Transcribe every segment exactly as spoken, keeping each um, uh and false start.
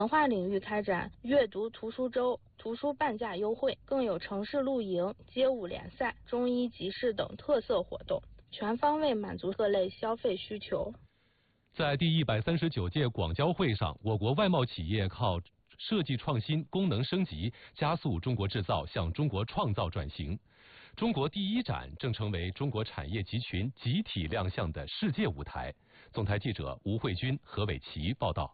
文化领域开展阅读图书周、图书半价优惠，更有城市露营、街舞联赛、中医集市等特色活动，全方位满足各类消费需求。 在第一百三十九届广交会上，我国外贸企业靠设计创新、功能升级，加速中国制造向中国创造转型。中国第一展正成为中国产业集群集体亮相的世界舞台。总台记者吴慧君、何伟奇报道。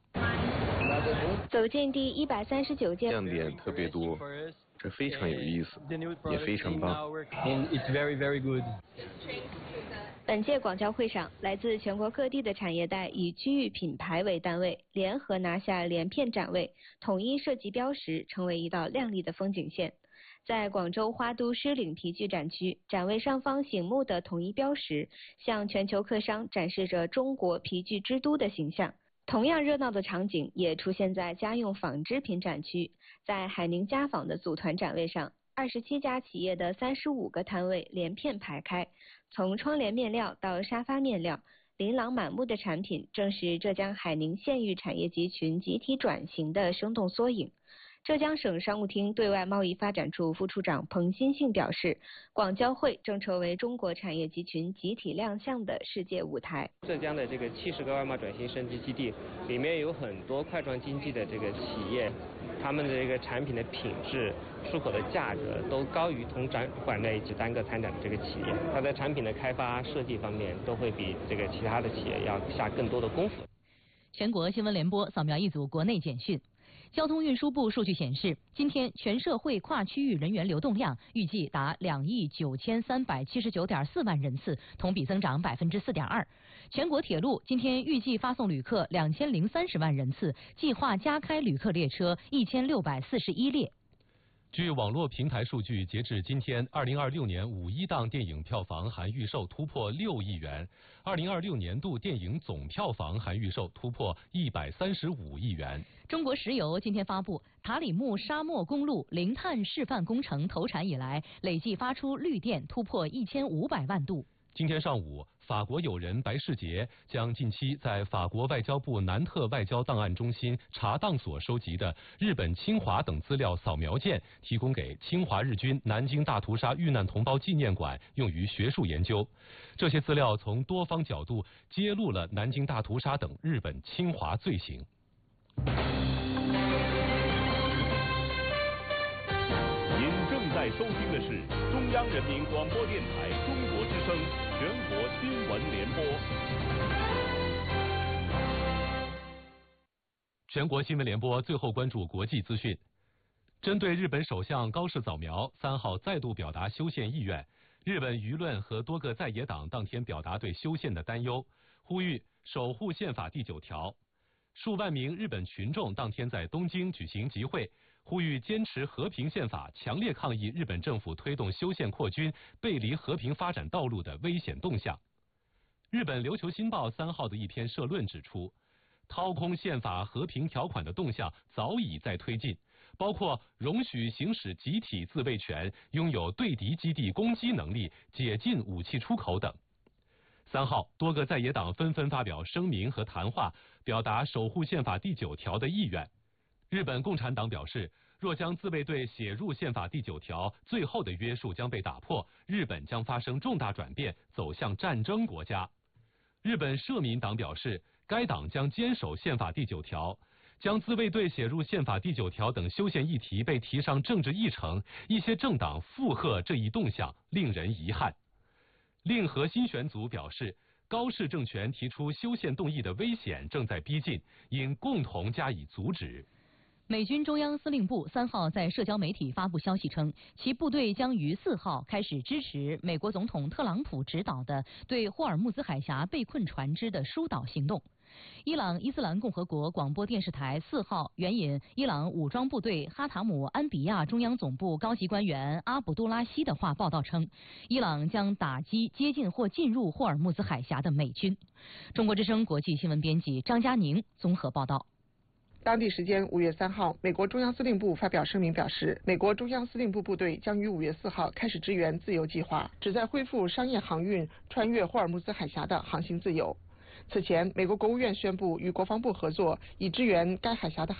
走进第一百三十九届， 亮点特别多，这非常有意思，也非常棒。 本届广交会上，来自全国各地的产业带以区域品牌为单位，联合拿下连片展位，统一设计标识，成为一道亮丽的风景线。在广州花都狮岭皮具展区，展位上方醒目的统一标识，向全球客商展示着中国皮具之都的形象。同样热闹的场景也出现在家用纺织品展区，在海宁家纺的组团展位上，二十七家企业的三十五个摊位连片排开，从窗帘面料到沙发面料，琳琅满目的产品正是浙江海宁县域产业集群集体转型的生动缩影。浙江省商务厅对外贸易发展处副处长彭新信表示，广交会正成为中国产业集群集体亮相的世界舞台。 浙江的这个七十个外贸转型升级基地里面有很多快创经济的这个企业，他们的这个产品的品质、出口的价格都高于同展馆内以及单个参展的这个企业，它在产品的开发设计方面都会比这个其他的企业要下更多的功夫。 全国新闻联播扫描一组国内简讯。交通运输部数据显示，今天全社会跨区域人员流动量预计达两亿九千三百七十九点四万人次，同比增长百分之四点二。全国铁路今天预计发送旅客两千零三十万人次，计划加开旅客列车一千六百四十一列。 据网络平台数据，截至今天，二零二六年五一档电影票房含预售突破六亿元，二零二六年度电影总票房含预售突破一百三十五亿元。 中国石油今天发布，塔里木沙漠公路零碳示范工程投产以来，累计发出绿电突破一千五百万度。 今天上午，法国友人白世杰将近期在法国外交部南特外交档案中心查档所收集的日本侵华等资料扫描件提供给侵华日军南京大屠杀遇难同胞纪念馆，用于学术研究。这些资料从多方角度揭露了南京大屠杀等日本侵华罪行。 您正在收听的是中央人民广播电台中国之声全国新闻联播。 全国新闻联播最后关注国际资讯。针对日本首相高市早苗三号再度表达修宪意愿，日本舆论和多个在野党当天表达对修宪的担忧，呼吁守护宪法第九条。数万名日本群众当天在东京举行集会，呼吁坚持和平宪法，强烈抗议日本政府推动修宪扩军、背离和平发展道路的危险动向。日本琉球新报三号的一篇社论指出，掏空宪法和平条款的动向早已在推进，包括容许行使集体自卫权、拥有对敌基地攻击能力、解禁武器出口等。三号，多个在野党纷纷发表声明和谈话，表达守护宪法第九条的意愿。日本共产党表示，若将自卫队写入宪法第九条，最后的约束将被打破，日本将发生重大转变，走向战争国家。日本社民党表示，该党将坚守宪法第九条。将自卫队写入宪法第九条等修宪议题被提上政治议程，一些政党附和这一动向，令人遗憾。令和新选组表示，高市政权提出修宪动议的危险正在逼近，应共同加以阻止。 美军中央司令部三号在社交媒体发布消息称，其部队将于四号开始支持美国总统特朗普指导的对霍尔木兹海峡被困船只的疏导行动。伊朗伊斯兰共和国广播电视台四号援引伊朗武装部队哈塔姆安比亚中央总部高级官员阿卜杜拉希的话报道称，伊朗将打击接近或进入霍尔木兹海峡的美军。中国之声国际新闻编辑张佳宁综合报道。 当地时间五月三号，美国中央司令部发表声明表示，美国中央司令部部队将于五月四号开始支援自由计划，旨在恢复商业航运穿越霍尔木兹海峡的航行自由。此前，美国国务院宣布与国防部合作，以支援该海峡的